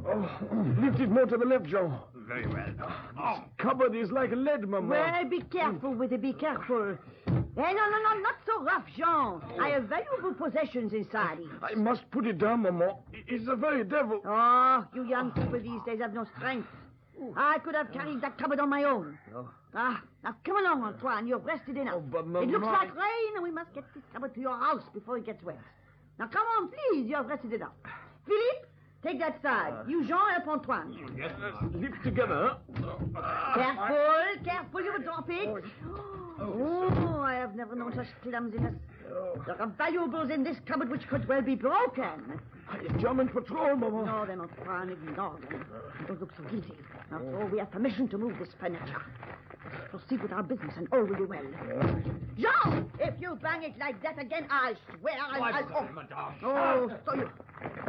Lift it more to the left, Jean. Very well. This cupboard is like lead, Maman. Well, be careful with it, be careful. Hey, no, not so rough, Jean. I have valuable possessions inside it. I must put it down, Maman. It's the very devil. Oh, you young people these days have no strength. I could have carried that cupboard on my own. No. Now come along, Antoine. You've rested enough. Oh, but It looks Maman... like rain, and we must get this cupboard to your house before it gets wet. Now, come on, please. You have rested enough. Philippe, take that side. You, Jean, help Antoine. Yes, let's lift together. Careful, you will drop it. Oh, I have never known such clumsiness. There are valuables in this cupboard which could well be broken. It's German patrol, Maman. No, then, Antoine, ignore them. Don't look so guilty. After all, we have permission to move this furniture. Let's proceed with our business, and all will be well. Jean, if you bang it like that again, I swear I'll... Madame. Oh, so you...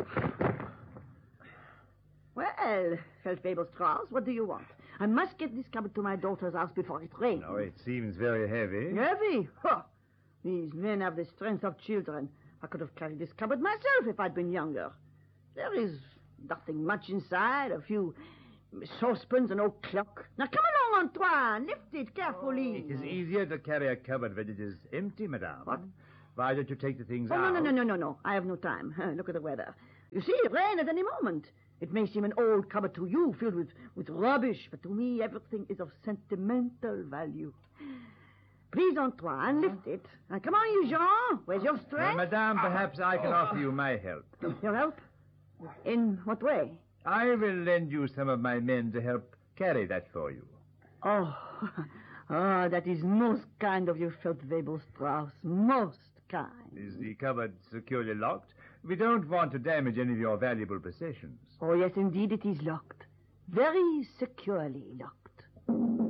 Well, Feldwebel Strauss, what do you want? I must get this cupboard to my daughter's house before it rains. Oh, it seems very heavy. Heavy? Huh. These men have the strength of children. I could have carried this cupboard myself if I'd been younger. There is nothing much inside, a few saucepans, an old clock. Now, come along, Antoine. Lift it carefully. It is easier to carry a cupboard when it is empty, madame. What? Why don't you take the things Oh, out? no. I have no time. Look at the weather. You see, rain at any moment. It may seem an old cupboard to you, filled with rubbish, but to me, everything is of sentimental value. Please, Antoine, lift it. Now, come on, you, Jean. Where's your strength? Madame, perhaps I can offer you my help. Your help? In what way? I will lend you some of my men to help carry that for you. Oh, that is most kind of you, Feldwebel Strauss. Most kind. Is the cupboard securely locked? We don't want to damage any of your valuable possessions. Oh, yes, indeed, it is locked. Very securely locked.